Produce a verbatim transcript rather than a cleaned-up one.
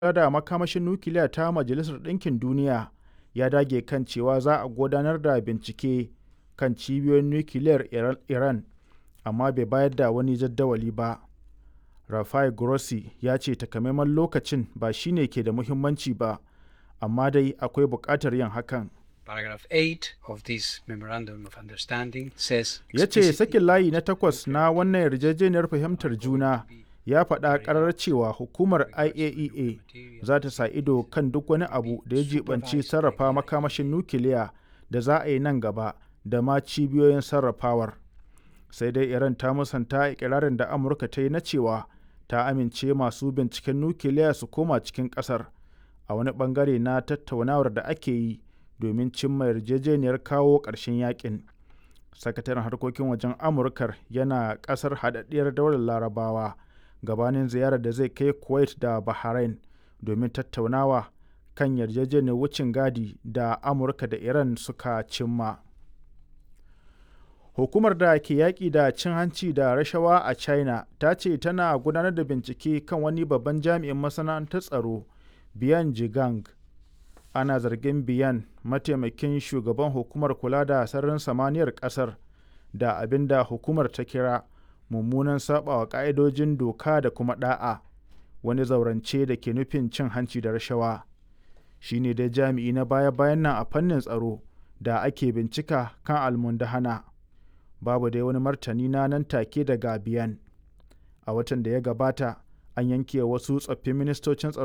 da makamashin nukiliya ta Majalisar Ɗinkin Duniya ya dage kan cewa za a gudanar da bincike kan cibiyoyin nukiliyar Iran, amma bai bayar da wani jadawali ba. Rafael Grossi ya ce takamaiman lokacin ba shi ne ke da muhimmanci ba, amma dai akwai buƙatar yin hakan. Paragraph eight of this Memorandum of Understanding says Ya ce sakin layi na takwas na wannan yarjejeniyar fahimtar juna ya faɗa ƙarar cewa hukumar I A E A za ta sa ido kan duk wani abu da ya jibanci sarrafa makamashin nukiliya da za a yi nan gaba da ma cibiyoyin sarrafawar. Sai dai Iran ta musanta ikirarin da Amurka ta yi na cewa ta amince masu binciken nukiliya su koma cikin ƙasar a wani ɓangare na tattaunawar da ake yi domin cimma yarjejeniyar kawo ƙarshen yakin. Sakataren harkokin wajen Amurkar yana ƙasar haɗaɗɗiyar daular Larabawa gabanin ziyarar da zai kai Kuwait da Bahrain domin tattaunawa kan yarjejeniyar wucin gadi da Amurka da Iran suka cimma. Hukumar da ke yaƙi da cin hanci da rashawa a China ta ce tana gudanar da bincike kan wani babban jami'in masana'antar tsaro, Biyan Jigang. Ana zargin Biyan, mataimakin shugaban hukumar kula da sararin samaniyar ƙasar, da abin da hukumar ta kira mummunan saɓawa ƙa'idojin doka da kuma ɗa'a, wani zaurance da ke nufin cin hanci da rashawa. Shi ne dai jami'i na baya-bayan nan a fannin tsaro da ake bincika kan almundahana. Babu dai wani martani na nan take daga Biyan. A watan da ya gabata, an yanke wasu tsoffin ministocin tsaro